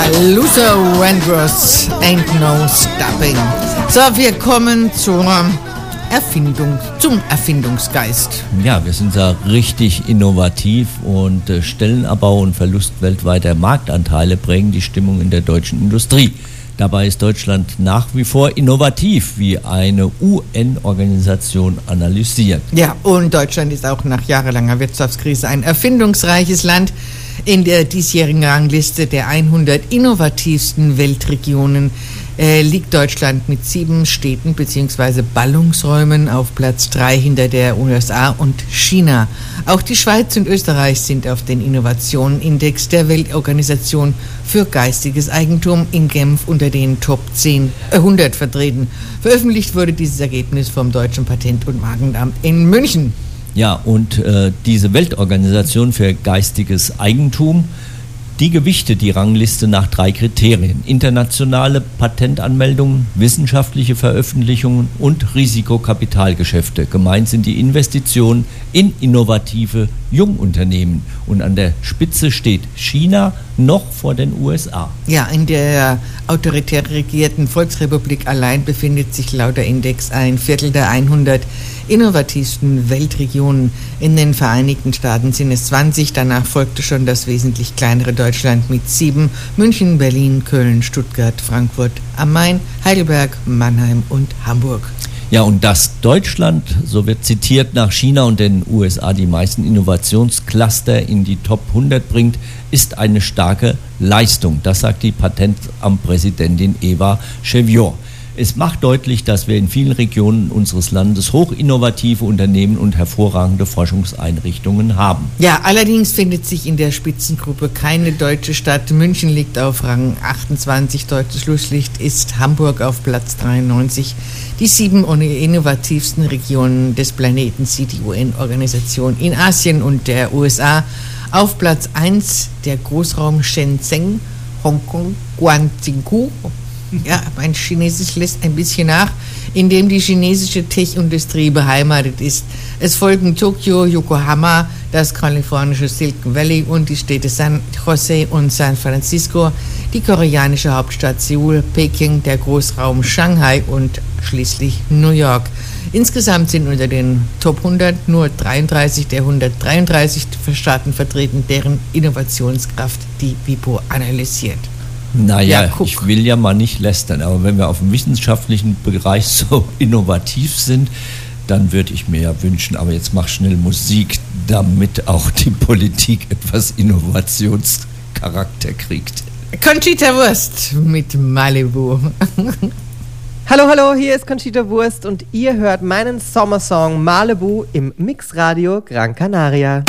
Luther Vandross, Ain't No Stopping. So, wir kommen zum Erfindungsgeist. Ja, wir sind da richtig innovativ und Stellenabbau und Verlust weltweiter Marktanteile prägen die Stimmung in der deutschen Industrie. Dabei ist Deutschland nach wie vor innovativ, wie eine UN-Organisation analysiert. Ja, und Deutschland ist auch nach jahrelanger Wirtschaftskrise ein erfindungsreiches Land. In der diesjährigen Rangliste der 100 innovativsten Weltregionen liegt Deutschland mit 7 Städten bzw. Ballungsräumen auf Platz 3 hinter der USA und China. Auch die Schweiz und Österreich sind auf den Innovationenindex der Weltorganisation für geistiges Eigentum in Genf unter den Top 100 vertreten. Veröffentlicht wurde dieses Ergebnis vom Deutschen Patent- und Markenamt in München. Ja, und diese Weltorganisation für geistiges Eigentum, die gewichtet die Rangliste nach 3 Kriterien: internationale Patentanmeldungen, wissenschaftliche Veröffentlichungen und Risikokapitalgeschäfte. Gemeint sind die Investitionen in innovative Jungunternehmen. Und an der Spitze steht China noch vor den USA. Ja, in der autoritär regierten Volksrepublik allein befindet sich laut der Index ein Viertel der 100 innovativsten Weltregionen. In den Vereinigten Staaten sind es 20, danach folgte schon das wesentlich kleinere Deutschland mit 7, München, Berlin, Köln, Stuttgart, Frankfurt am Main, Heidelberg, Mannheim und Hamburg. Ja, und dass Deutschland, so wird zitiert, nach China und den USA die meisten Innovationscluster in die Top 100 bringt, ist eine starke Leistung. Das sagt die Patentamtpräsidentin Eva Cheviot. Es macht deutlich, dass wir in vielen Regionen unseres Landes hochinnovative Unternehmen und hervorragende Forschungseinrichtungen haben. Ja, allerdings findet sich in der Spitzengruppe keine deutsche Stadt. München liegt auf Rang 28, deutsches Schlusslicht ist Hamburg auf Platz 93. Die 7 innovativsten Regionen des Planeten sieht die UN-Organisation in Asien und der USA. Auf Platz 1 der Großraum Shenzhen, Hongkong, Guangzhou. Ja, mein Chinesisch lässt ein bisschen nach, in dem die chinesische Tech-Industrie beheimatet ist. Es folgen Tokio, Yokohama, das kalifornische Silicon Valley und die Städte San Jose und San Francisco, die koreanische Hauptstadt Seoul, Peking, der Großraum Shanghai und schließlich New York. Insgesamt sind unter den Top 100 nur 33 der 133 Staaten vertreten, deren Innovationskraft die WIPO analysiert. Naja, Ja, ich will ja mal nicht lästern, aber wenn wir auf dem wissenschaftlichen Bereich so innovativ sind, dann würde ich mir ja wünschen, aber jetzt mach schnell Musik, damit auch die Politik etwas Innovationscharakter kriegt. Conchita Wurst mit Malibu. Hallo, hier ist Conchita Wurst und ihr hört meinen Sommersong Malibu im Mixradio Gran Canaria.